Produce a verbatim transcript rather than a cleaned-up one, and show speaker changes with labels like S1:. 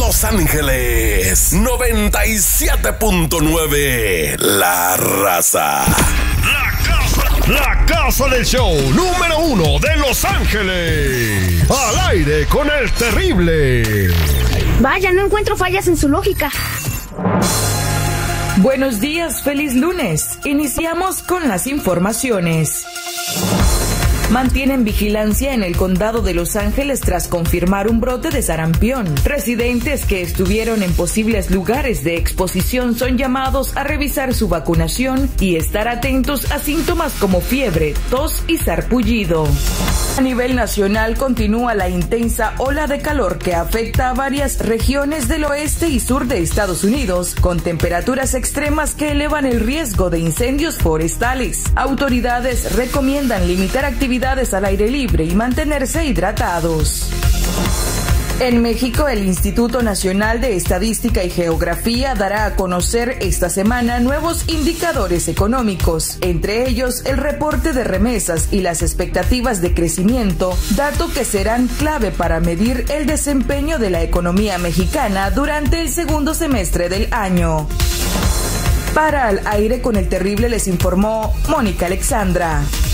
S1: Los Ángeles noventa y siete punto nueve. La Raza.
S2: La casa, la casa del show número uno de Los Ángeles. Al aire con el terrible.
S3: Vaya, no encuentro fallas en su lógica.
S4: Buenos días, feliz lunes. Iniciamos con las informaciones. Mantienen vigilancia en el condado de Los Ángeles tras confirmar un brote de sarampión. Residentes que estuvieron en posibles lugares de exposición son llamados a revisar su vacunación y estar atentos a síntomas como fiebre, tos y sarpullido. A nivel nacional continúa la intensa ola de calor que afecta a varias regiones del oeste y sur de Estados Unidos, con temperaturas extremas que elevan el riesgo de incendios forestales. Autoridades recomiendan limitar actividades al aire libre y mantenerse hidratados. En México, el Instituto Nacional de Estadística y Geografía dará a conocer esta semana nuevos indicadores económicos, entre ellos el reporte de remesas y las expectativas de crecimiento, datos que serán clave para medir el desempeño de la economía mexicana durante el segundo semestre del año. Para Al Aire con el Terrible les informó Mónica Alexandra.